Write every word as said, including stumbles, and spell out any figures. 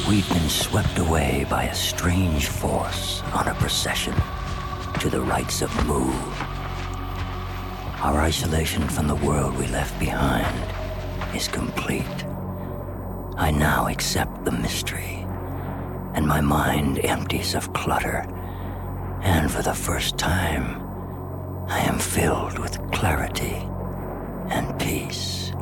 We've been swept away by a strange force on a procession to the rites of Mu. Our isolation from the world we left behind is complete. I now accept the mystery, and my mind empties of clutter, and for the first time, I am filled with clarity and peace.